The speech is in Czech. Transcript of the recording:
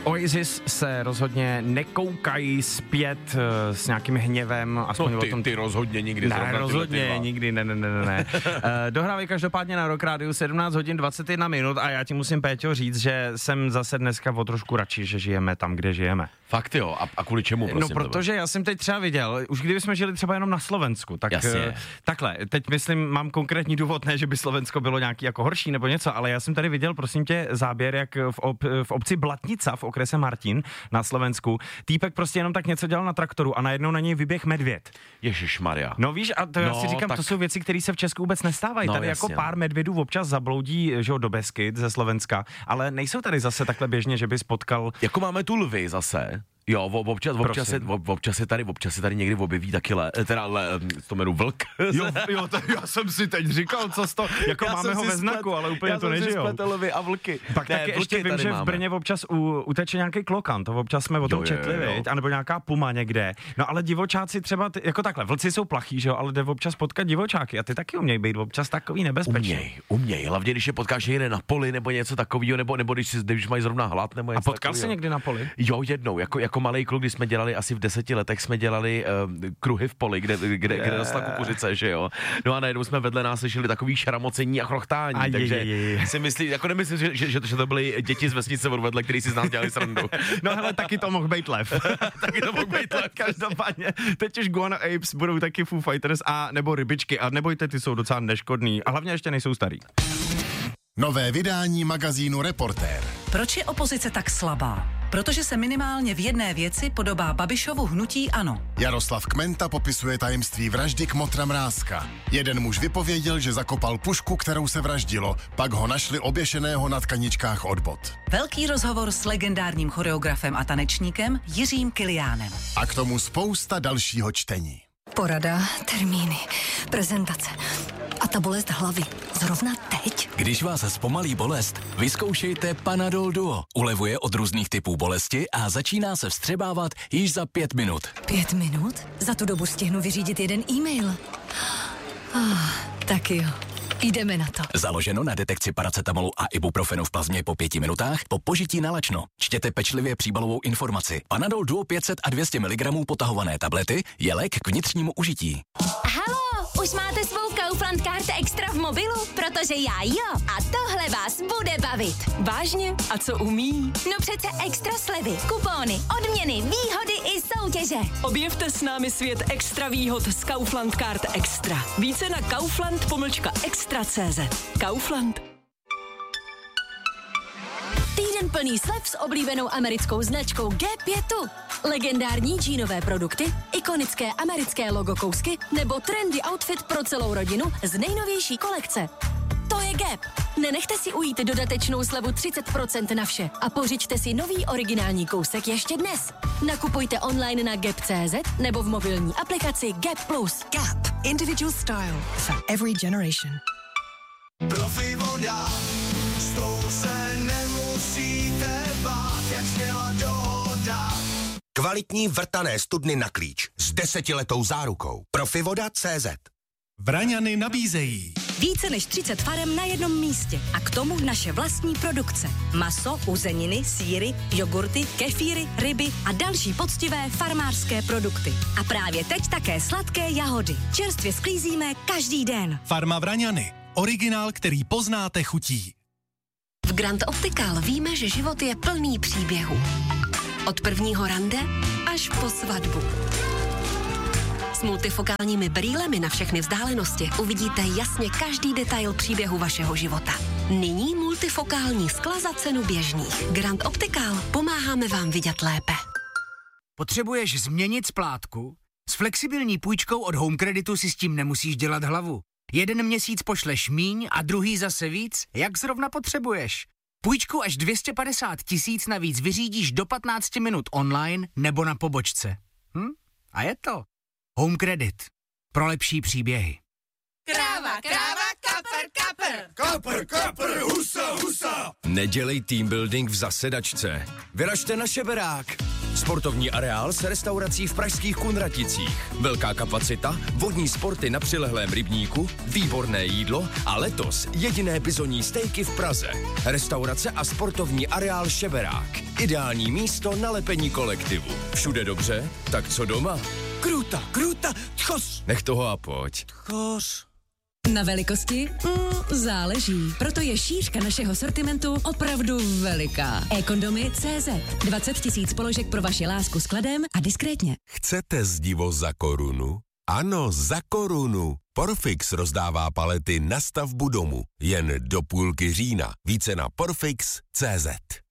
Oasis se rozhodně nekoukají zpět s nějakým hněvem, aspoň no, o tom... ty rozhodně nikdy. Ne, rozhodně nikdy, ne. Dohrávají každopádně na Rock Rádiu 17 hodin 21 minut a já ti musím, Péťo, říct, že jsem zase dneska o trošku radši, že žijeme tam, kde žijeme. Fakt jo, a kvůli čemu, prosím? No, protože já jsem teď třeba viděl, už kdybychom žili třeba jenom na Slovensku, tak takhle, teď myslím, mám konkrétní důvod, ne, že by Slovensko bylo nějaký jako horší nebo něco, ale já jsem tady viděl, prosím tě, záběr, jak v obci Blatnica v okrese Martin na Slovensku, týpek prostě jenom tak něco dělal na traktoru a najednou na něj vyběh medvěd. Ježišmarja. No víš, a to já si říkám, tak... to jsou věci, které se v Česku vůbec nestávají. No, tady jasně, jako pár medvědů občas zabloudí, že jo, do Beskyd ze Slovenska, ale nejsou tady zase takhle běžně, že bys potkal... Jako máme tu lvy zase. Jo, občas se tady někdy objeví taky to jmenuji vlk. Jo, já jsem si teď říkal, co to, jako máme ho ve znaku, ale úplně to nežijou. Já jsem si spletl lvy a vlky. Pak taky ještě vím, že v Brně občas uteče nějaký klokan, to občas jsme o tom četli, viď? Anebo nějaká puma někde. No ale divočáci třeba, jako takhle, vlci jsou plachý, že jo, ale jde občas potkat divočáky a ty taky umějí být občas takový nebezpečný. Uměj, hlavně když je potkáš někde na poli nebo něco takového, nebo když mají zrovna hlad nebo něco. A potkal jsi někdy na poli? Jo, jednou, jako malej kluk, když jsme dělali asi v 10 letech, jsme dělali kruhy v poli, kde rostla kukuřice, že jo. No a najednou jsme vedle nás slyšeli takový šramocení a chrochtání, takže si myslím, jako nemyslím, že to byly děti z vesnice odvedle, který si z nás dělali srandu. No hele, taky to mohl být lev. Taky to mohl být lev. Každopádně, teď už Guano Apes budou taky Foo Fighters a nebo rybičky a nebojte, ty jsou docela neškodný a hlavně ještě nejsou starý. Nové vydání magazínu Reportér. Proč je opozice tak slabá? Protože se minimálně v jedné věci podobá Babišovu hnutí ANO. Jaroslav Kmenta popisuje tajemství vraždy Kmotra Mrázka. Jeden muž vypověděl, že zakopal pušku, kterou se vraždilo, pak ho našli oběšeného na tkaničkách od bot. Velký rozhovor s legendárním choreografem a tanečníkem Jiřím Kiliánem. A k tomu spousta dalšího čtení. Porada, termíny, prezentace a ta bolest hlavy. Zrovna teď? Když vás zpomalí bolest, vyzkoušejte Panadol Duo. Ulevuje od různých typů bolesti a začíná se vstřebávat již za 5 minut. 5 minut? Za tu dobu stihnu vyřídit jeden e-mail. Tak jo. Jdeme na to. Založeno na detekci paracetamolu a ibuprofenu v plazmě po 5 minutách po požití na lačno. Čtěte pečlivě příbalovou informaci. Panadol Duo 500 a 200 mg potahované tablety je lék k vnitřnímu užití. Haló, už máte svou Kaufland Card Extra v mobilu? Protože já jo. A tohle vás bude bavit. Vážně? A co umí? No přece extra slevy, kupóny, odměny, výhody i soutěže. Objevte s námi svět extra výhod z Kaufland Card Extra. Více na kaufland-extra.cz. Kaufland. Týden plný slev s oblíbenou americkou značkou Gap. Legendární džínové produkty, ikonické americké logo kousky nebo trendy outfit pro celou rodinu z nejnovější kolekce. To je Gap. Nenechte si ujít dodatečnou slevu 30% na vše a pořiďte si nový originální kousek ještě dnes. Nakupujte online na gap.cz nebo v mobilní aplikaci Gap+. Gap. Individual style for every generation. Profi voda, s tou se nemusíte bát, jak sněla dohoda. Kvalitní vrtané studny na klíč s 10letou zárukou. Profivoda.cz. Vraňany nabízejí Více než 30 farem na jednom místě a k tomu naše vlastní produkce. Maso, uzeniny, sýry, jogurty, kefíry, ryby a další poctivé farmářské produkty. A právě teď také sladké jahody. Čerstvě sklízíme každý den. Farma Vraňany. Originál, který poznáte chutí. V Grand Optical víme, že život je plný příběhů. Od prvního rande až po svatbu. S multifokálními brýlemi na všechny vzdálenosti uvidíte jasně každý detail příběhu vašeho života. Nyní multifokální skla za cenu běžných. Grand Optical. Pomáháme vám vidět lépe. Potřebuješ změnit splátku? S flexibilní půjčkou od Home Creditu si s tím nemusíš dělat hlavu. Jeden měsíc pošleš míň a druhý zase víc, jak zrovna potřebuješ. Půjčku až 250 000 navíc vyřídíš do 15 minut online nebo na pobočce. A je to. Home Credit. Pro lepší příběhy. Kráva, kapr, kapr. Kapr, husa. Nedělej team building v zasedačce. Vyražte na Šeberák. Sportovní areál s restaurací v pražských Kunraticích. Velká kapacita, vodní sporty na přilehlém rybníku, výborné jídlo a letos jediné bizonní stejky v Praze. Restaurace a sportovní areál Šeberák. Ideální místo na lepení kolektivu. Všude dobře, tak co doma? Kruta, tchos. Nech toho a pojď. Tchos. Na velikosti? Záleží. Proto je šířka našeho sortimentu opravdu veliká. eKondomy.cz 20 000 položek pro vaši lásku s kladem a diskrétně. Chcete zdivo za korunu? Ano, za korunu. Porfix rozdává palety na stavbu domu. Jen do půlky října. Více na porfix.cz.